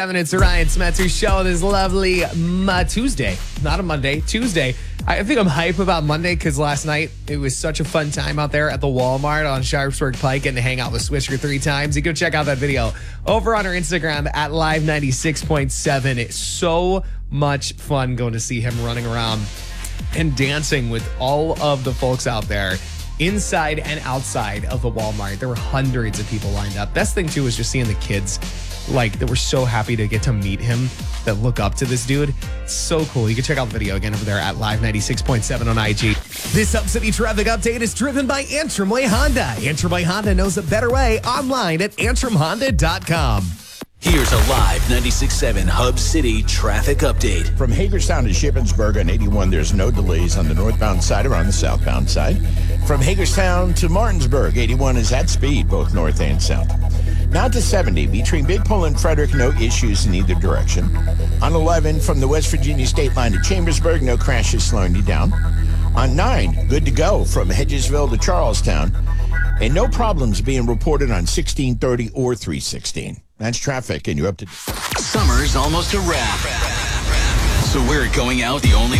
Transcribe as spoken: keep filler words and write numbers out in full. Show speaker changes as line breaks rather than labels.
It's Ryan Smetzer show this lovely uh, Tuesday, not a Monday, Tuesday. I think I'm hype about Monday because last night it was such a fun time out there at the Walmart on Sharpsburg Pike, getting to hang out with Swisher three times. You go check out that video over on our Instagram at live ninety-six point seven. It's so much fun going to see him running around and dancing with all of the folks out there inside and outside of the Walmart. There were hundreds of people lined up. Best thing too was just seeing the kids, like, that were so happy to get to meet him, that look up to this dude. It's so cool. You can check out the video again over there at live ninety-six point seven on I G. This Hub City traffic update is driven by Antrim Way Honda. Antrim Way Honda knows a better way. Online at antrim honda dot com.
Here's a live ninety-six point seven Hub City traffic update.
From Hagerstown to Shippensburg on eighty-one, there's no delays on the northbound side or on the southbound side. From Hagerstown to Martinsburg, eighty-one is at speed, both north and south. Now to seventy, between Big Pole and Frederick, no issues in either direction. On eleven, from the West Virginia state line to Chambersburg, no crashes slowing you down. On nine, good to go from Hedgesville to Charlestown. And no problems being reported on sixteen thirty or three sixteen. That's traffic, and you're up to...
Summer's almost a wrap. So we're going out the only